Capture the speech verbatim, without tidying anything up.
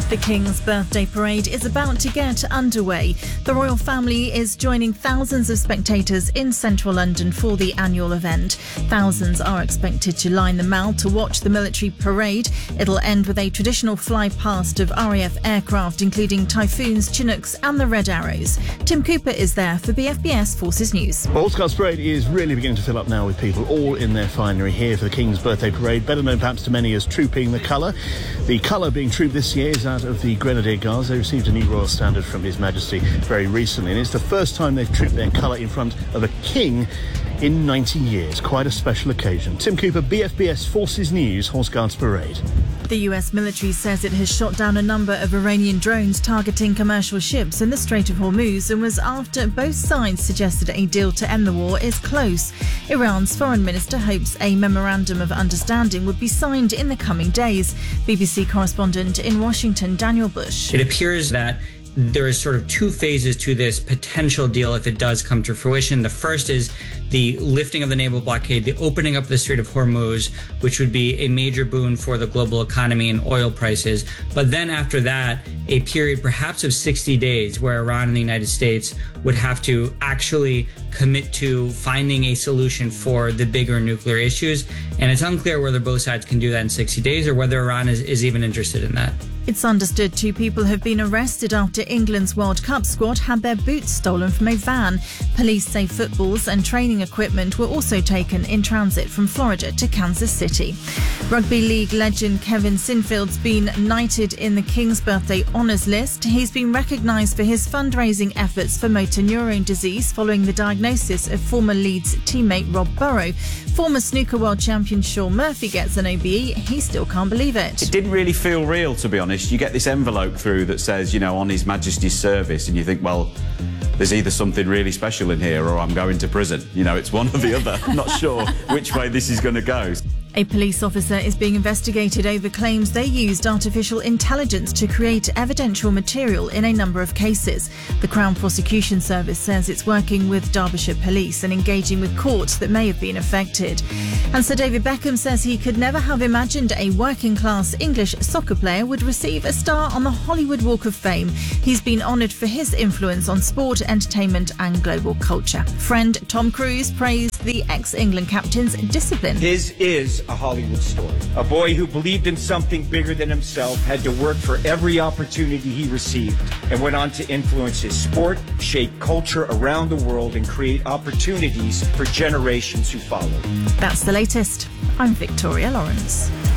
The King's birthday parade is about to get underway. The royal family is joining thousands of spectators in central London for the annual event. Thousands are expected to line the Mall to watch the military parade. It'll end with a traditional fly-past of R A F aircraft, including Typhoons, Chinooks and the Red Arrows. Tim Cooper is there for B F B S Forces News. Well, Horse Guards Parade is really beginning to fill up now with people all in their finery here for the King's birthday parade, better known perhaps to many as Trooping the Colour. The colour being trooped this year is that of the Grenadier Guards. They received a new royal standard from His Majesty very recently, and it's the first time they've trooped their colour in front of a king in ninety years. Quite a special occasion. Tim Cooper, B F B S Forces News, Horse Guards Parade. The U S military says it has shot down a number of Iranian drones targeting commercial ships in the Strait of Hormuz, and was after both sides suggested a deal to end the war is close. Iran's foreign minister hopes a memorandum of understanding would be signed in the coming days. B B C correspondent in Washington, Daniel Bush. It appears that there is sort of two phases to this potential deal if it does come to fruition. The first is the lifting of the naval blockade, the opening up of the Strait of Hormuz, which would be a major boon for the global economy and oil prices. But then after that, a period perhaps of sixty days where Iran and the United States would have to actually commit to finding a solution for the bigger nuclear issues. And it's unclear whether both sides can do that in sixty days or whether Iran is, is even interested in that. It's understood two people have been arrested after England's World Cup squad had their boots stolen from a van. Police say footballs and training equipment were also taken in transit from Florida to Kansas City. Rugby League legend Kevin Sinfield's been knighted in the King's Birthday Honours List. He's been recognised for his fundraising efforts for motor neurone disease following the diagnosis of former Leeds teammate Rob Burrow. Former snooker world champion Shaun Murphy gets an O B E. He still can't believe it. It didn't really feel real, to be honest. You get this envelope through that says, you know, on His Majesty's service, and you think, well, there's either something really special in here or I'm going to prison. You know, it's one or the other. I'm not sure which way this is going to go. A police officer is being investigated over claims they used artificial intelligence to create evidential material in a number of cases. The Crown Prosecution Service says it's working with Derbyshire Police and engaging with courts that may have been affected. And Sir David Beckham says he could never have imagined a working-class English soccer player would receive a star on the Hollywood Walk of Fame. He's been honoured for his influence on sport, entertainment and global culture. Friend Tom Cruise praised the ex-England captain's discipline. His is a Hollywood story. A boy who believed in something bigger than himself, had to work for every opportunity he received, and went on to influence his sport, shape culture around the world, and create opportunities for generations who followed. That's the latest. I'm Victoria Lawrence.